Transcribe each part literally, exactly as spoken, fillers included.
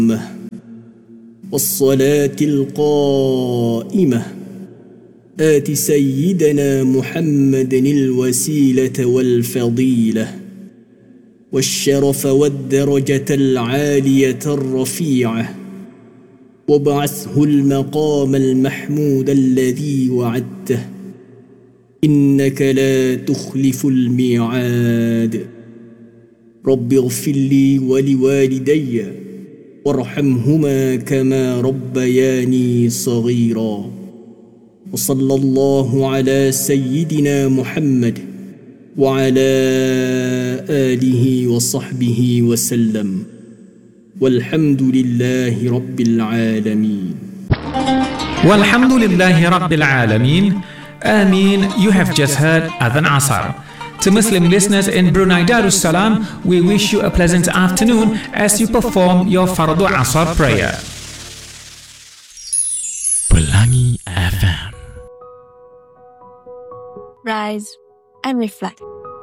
والصلاة القائمة آت سيدنا محمد الوسيلة والفضيلة والشرف والدرجة العالية الرفيعة وابعثه المقام المحمود الذي وعدته إنك لا تخلف الميعاد. رب اغفر لي ولوالدي وارحمهما كما ربياني صغيرا. وصلى الله على سيدنا محمد وعلى آله وصحبه وسلم والحمد لله رب العالمين. والحمد لله رب العالمين. Ameen. You have just heard Adhan Asar. To Muslim listeners in Brunei Darussalam, we wish you a pleasant afternoon as you perform your Fardu Asar prayer. Pelangi F M. Rise and reflect.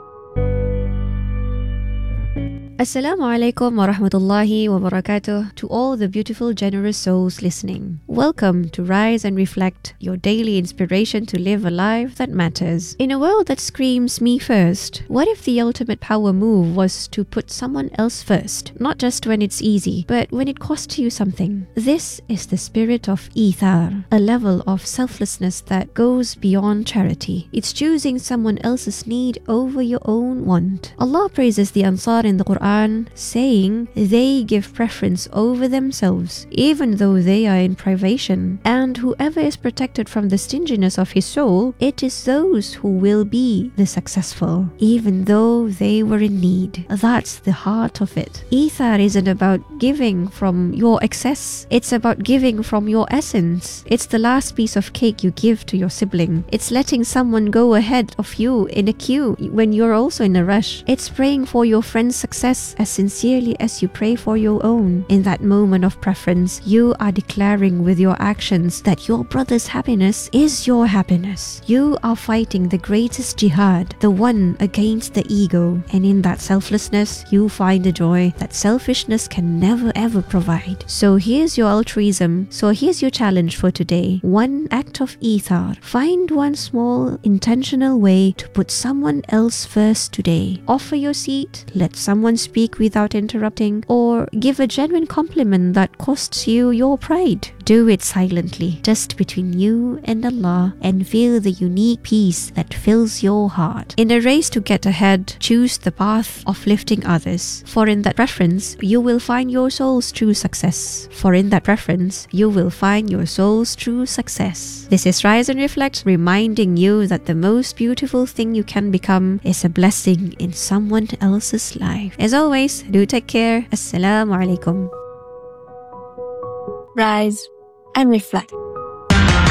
Assalamu alaikum wa rahmatullahi wa barakatuh to all the beautiful, generous souls listening. Welcome to Rise and Reflect, your daily inspiration to live a life that matters. In a world that screams me first, what if the ultimate power move was to put someone else first? Not just when it's easy, but when it costs you something. This is the spirit of Ithar, a level of selflessness that goes beyond charity. It's choosing someone else's need over your own want. Allah praises the Ansar in the Quran, saying they give preference over themselves even though they are in privation, and whoever is protected from the stinginess of his soul, it is those who will be the successful even though they were in need. That's the heart of it. Ithar isn't about giving from your excess, it's about giving from your essence. It's the last piece of cake you give to your sibling. It's letting someone go ahead of you in a queue when you're also in a rush. It's praying for your friend's success as sincerely as you pray for your own. In that moment of preference, you are declaring with your actions that your brother's happiness is your happiness. You are fighting the greatest jihad, the one against the ego. And in that selflessness, you find a joy that selfishness can never ever provide. So here's your altruism. So here's your challenge for today. One act of Ithar. Find one small, intentional way to put someone else first today. Offer your seat. Let someone speak without interrupting, or give a genuine compliment that costs you your pride. Do it silently, just between you and Allah, and feel the unique peace that fills your heart. In a race to get ahead, choose the path of lifting others, for in that preference, you will find your soul's true success. For in that preference, you will find your soul's true success. This is Rise and Reflect, reminding you that the most beautiful thing you can become is a blessing in someone else's life. As always, do take care. Assalamu alaikum. Rise and reflect.